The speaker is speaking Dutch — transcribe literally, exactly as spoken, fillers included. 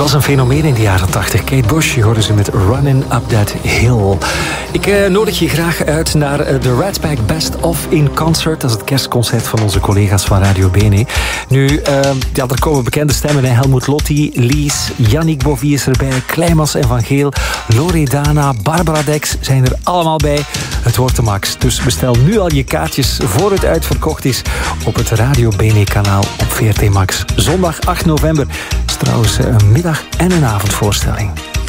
was een fenomeen in de jaren tachtig. Kate Bush, je hoorde ze met Running Up That Hill. Ik uh, nodig je graag uit naar uh, de Rat Pack Best of in Concert. Dat is het kerstconcert van onze collega's van Radio Bene. Nu, uh, ja, er komen bekende stemmen. Hè. Helmoet Lotti, Lies, Yannick Bovie is erbij, Kleimans en Van Geel, Loredana, Barbara Dex zijn er allemaal bij. Het wordt de max. Dus bestel nu al je kaartjes voor het uitverkocht is op het Radio Bene kanaal op V R T Max. Zondag acht november is trouwens een middag- en een avondvoorstelling.